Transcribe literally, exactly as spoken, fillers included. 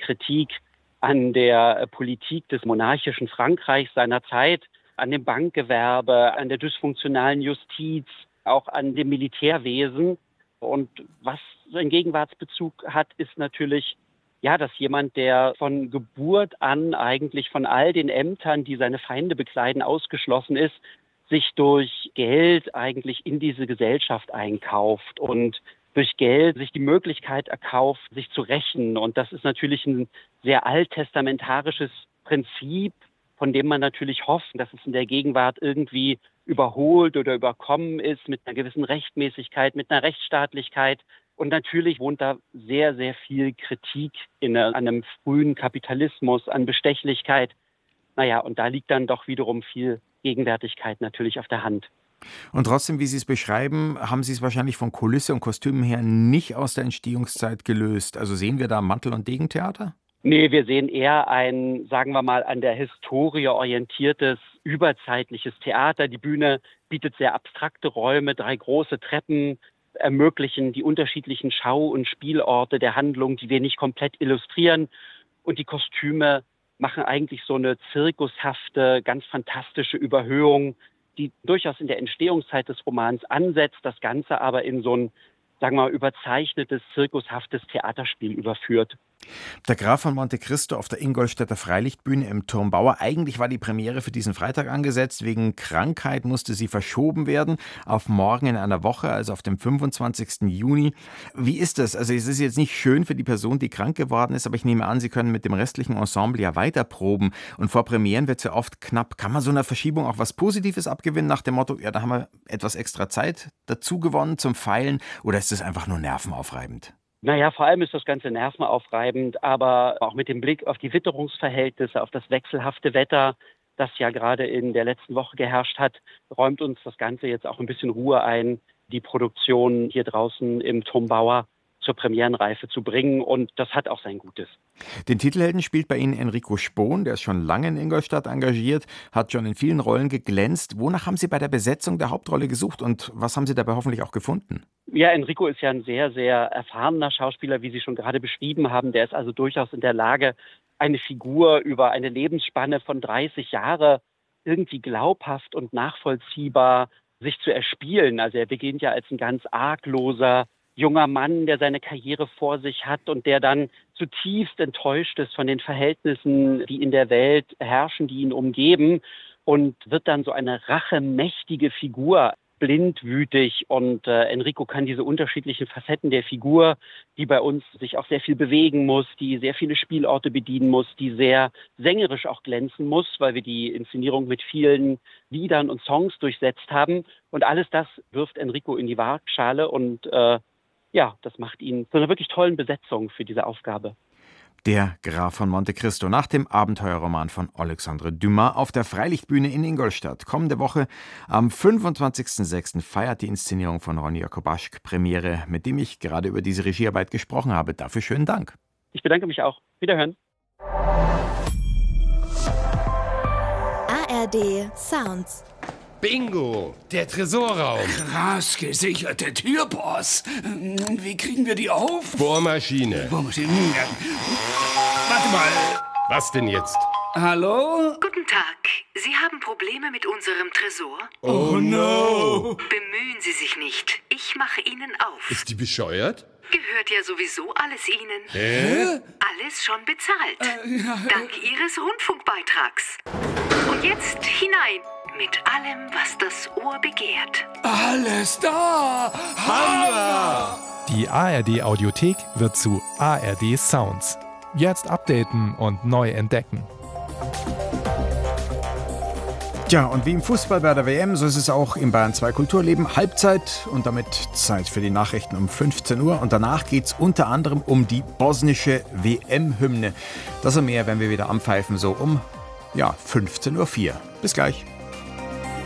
Kritik an der Politik des monarchischen Frankreichs seiner Zeit, an dem Bankgewerbe, an der dysfunktionalen Justiz, auch an dem Militärwesen. Und was ein Gegenwartsbezug hat, ist natürlich, ja, dass jemand, der von Geburt an eigentlich von all den Ämtern, die seine Feinde bekleiden, ausgeschlossen ist, sich durch Geld eigentlich in diese Gesellschaft einkauft und durch Geld sich die Möglichkeit erkauft, sich zu rächen. Und das ist natürlich ein sehr alttestamentarisches Prinzip, von dem man natürlich hofft, dass es in der Gegenwart irgendwie überholt oder überkommen ist mit einer gewissen Rechtmäßigkeit, mit einer Rechtsstaatlichkeit. Und natürlich wohnt da sehr, sehr viel Kritik in einem frühen Kapitalismus, an Bestechlichkeit. Naja, und da liegt dann doch wiederum viel Gegenwärtigkeit natürlich auf der Hand. Und trotzdem, wie Sie es beschreiben, haben Sie es wahrscheinlich von Kulisse und Kostümen her nicht aus der Entstehungszeit gelöst. Also sehen wir da Mantel- und Degentheater? Nee, wir sehen eher ein, sagen wir mal, an der Historie orientiertes, überzeitliches Theater. Die Bühne bietet sehr abstrakte Räume, drei große Treppen ermöglichen die unterschiedlichen Schau- und Spielorte der Handlung, die wir nicht komplett illustrieren. Und die Kostüme machen eigentlich so eine zirkushafte, ganz fantastische Überhöhung, die durchaus in der Entstehungszeit des Romans ansetzt, das Ganze aber in so ein, sagen wir mal, überzeichnetes, zirkushaftes Theaterspiel überführt. Der Graf von Monte Cristo auf der Ingolstädter Freilichtbühne im Turmbauer. Eigentlich war die Premiere für diesen Freitag angesetzt. Wegen Krankheit musste sie verschoben werden auf morgen in einer Woche, also auf dem fünfundzwanzigsten Juni. Wie ist das? Also es ist jetzt nicht schön für die Person, die krank geworden ist, aber ich nehme an, Sie können mit dem restlichen Ensemble ja weiter proben. Und vor Premieren wird es ja oft knapp. Kann man so einer Verschiebung auch was Positives abgewinnen nach dem Motto, ja, da haben wir etwas extra Zeit dazu gewonnen zum Feilen? Oder ist das einfach nur nervenaufreibend? Naja, vor allem ist das Ganze nervenaufreibend, aber auch mit dem Blick auf die Witterungsverhältnisse, auf das wechselhafte Wetter, das ja gerade in der letzten Woche geherrscht hat, räumt uns das Ganze jetzt auch ein bisschen Ruhe ein, die Produktion hier draußen im Turmbauer zur Premierenreife zu bringen, und das hat auch sein Gutes. Den Titelhelden spielt bei Ihnen Enrico Spohn, der ist schon lange in Ingolstadt engagiert, hat schon in vielen Rollen geglänzt. Wonach haben Sie bei der Besetzung der Hauptrolle gesucht und was haben Sie dabei hoffentlich auch gefunden? Ja, Enrico ist ja ein sehr, sehr erfahrener Schauspieler, wie Sie schon gerade beschrieben haben. Der ist also durchaus in der Lage, eine Figur über eine Lebensspanne von dreißig Jahren irgendwie glaubhaft und nachvollziehbar sich zu erspielen. Also er beginnt ja als ein ganz argloser junger Mann, der seine Karriere vor sich hat und der dann zutiefst enttäuscht ist von den Verhältnissen, die in der Welt herrschen, die ihn umgeben, und wird dann so eine rachemächtige Figur, blindwütig. Und äh, Enrico kann diese unterschiedlichen Facetten der Figur, die bei uns sich auch sehr viel bewegen muss, die sehr viele Spielorte bedienen muss, die sehr sängerisch auch glänzen muss, weil wir die Inszenierung mit vielen Liedern und Songs durchsetzt haben. Und alles das wirft Enrico in die Waagschale und äh, ja, das macht ihn zu einer wirklich tollen Besetzung für diese Aufgabe. Der Graf von Monte Cristo nach dem Abenteuerroman von Alexandre Dumas auf der Freilichtbühne in Ingolstadt. Kommende Woche am fünfundzwanzigsten sechsten feiert die Inszenierung von Ronny Jakobaschk Premiere, mit dem ich gerade über diese Regiearbeit gesprochen habe. Dafür schönen Dank. Ich bedanke mich auch. Wiederhören. A R D Sounds. Bingo, der Tresorraum. Krass gesicherte Türboss. Wie kriegen wir die auf? Bohrmaschine. Bohrmaschine. Warte mal. Was denn jetzt? Hallo? Guten Tag. Sie haben Probleme mit unserem Tresor? Oh no. Bemühen Sie sich nicht. Ich mache Ihnen auf. Ist die bescheuert? Gehört ja sowieso alles Ihnen. Hä? Alles schon bezahlt. Äh, ja. Dank Ihres Rundfunkbeitrags. Und jetzt hinein. Mit allem, was das Ohr begehrt. Alles da. Hammer. Die A R D Audiothek wird zu A R D Sounds. Jetzt updaten und neu entdecken. Tja, und wie im Fußball bei der W M, so ist es auch im Bayern zwei Kulturleben. Halbzeit und damit Zeit für die Nachrichten um fünfzehn Uhr. Und danach geht es unter anderem um die bosnische W M-Hymne. Das und mehr werden wir wieder anpfeifen, so um ja, fünfzehn Uhr vier. Bis gleich.